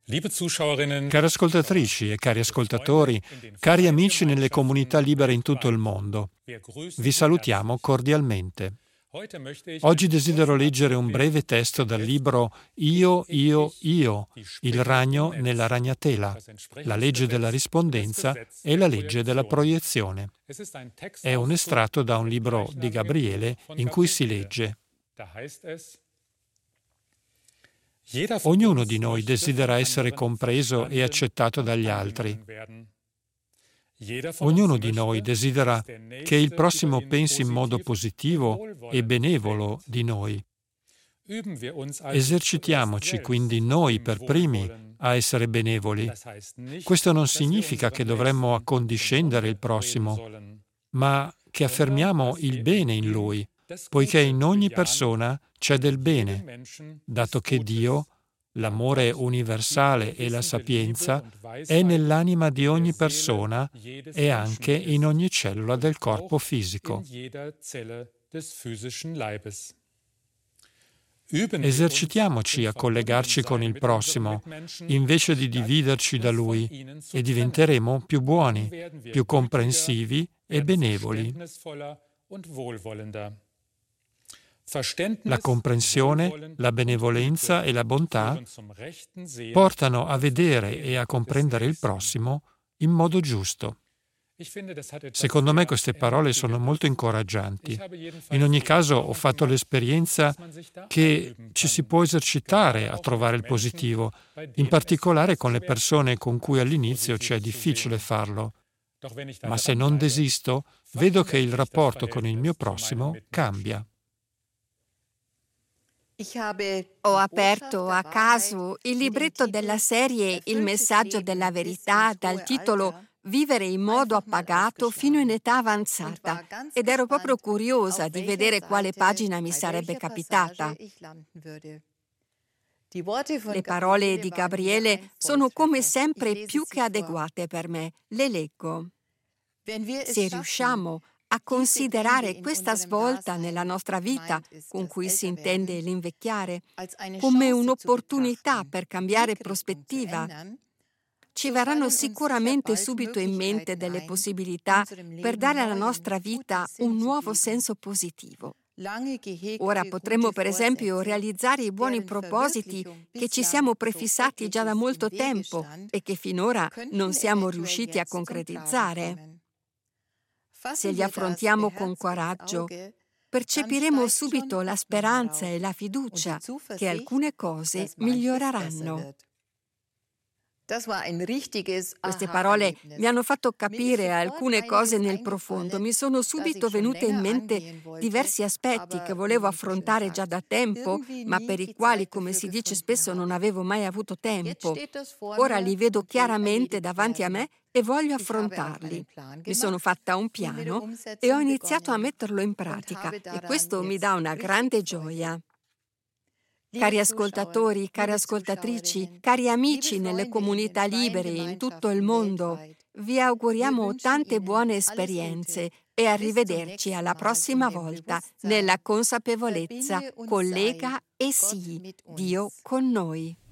Care ascoltatrici e cari ascoltatori, cari amici nelle comunità libere in tutto il mondo, vi salutiamo cordialmente. Oggi desidero leggere un breve testo dal libro Io, il ragno nella ragnatela, la legge della rispondenza e la legge della proiezione. È un estratto da un libro di Gabriele in cui si legge: ognuno di noi desidera essere compreso e accettato dagli altri. Ognuno di noi desidera che il prossimo pensi in modo positivo e benevolo di noi. Esercitiamoci quindi noi per primi a essere benevoli. Questo non significa che dovremmo accondiscendere il prossimo, ma che affermiamo il bene in lui, poiché in ogni persona c'è del bene, dato che Dio, l'amore universale e la sapienza, è nell'anima di ogni persona e anche in ogni cellula del corpo fisico. Esercitiamoci a collegarci con il prossimo, invece di dividerci da lui, e diventeremo più buoni, più comprensivi e benevoli. La comprensione, la benevolenza e la bontà portano a vedere e a comprendere il prossimo in modo giusto. Secondo me queste parole sono molto incoraggianti. In ogni caso ho fatto l'esperienza che ci si può esercitare a trovare il positivo, in particolare con le persone con cui all'inizio ci è difficile farlo. Ma se non desisto, vedo che il rapporto con il mio prossimo cambia. Ho aperto a caso il libretto della serie Il messaggio della verità dal titolo Vivere in modo appagato fino in età avanzata ed ero proprio curiosa di vedere quale pagina mi sarebbe capitata. Le parole di Gabriele sono come sempre più che adeguate per me. Le leggo. Se riusciamo a considerare questa svolta nella nostra vita, con cui si intende l'invecchiare, come un'opportunità per cambiare prospettiva, ci verranno sicuramente subito in mente delle possibilità per dare alla nostra vita un nuovo senso positivo. Ora potremmo per esempio realizzare i buoni propositi che ci siamo prefissati già da molto tempo e che finora non siamo riusciti a concretizzare. Se li affrontiamo con coraggio, percepiremo subito la speranza e la fiducia che alcune cose miglioreranno. Queste parole mi hanno fatto capire alcune cose nel profondo. Mi sono subito venute in mente diversi aspetti che volevo affrontare già da tempo, ma per i quali, come si dice spesso, non avevo mai avuto tempo. Ora li vedo chiaramente davanti a me e voglio affrontarli. Mi sono fatta un piano e ho iniziato a metterlo in pratica e questo mi dà una grande gioia. Cari ascoltatori, cari ascoltatrici, cari amici nelle comunità libere in tutto il mondo, vi auguriamo tante buone esperienze e arrivederci alla prossima volta nella consapevolezza, collega e sì, Dio con noi.